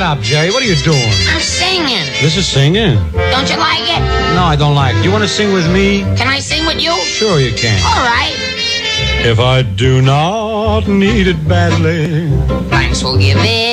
up, Jerry. What are you doing? I'm singing. This is singing. Don't you like it? No, I don't like it. You want to sing with me? Can I sing with you? Sure you can. All right. If I do not need it badly, Thanks will give it.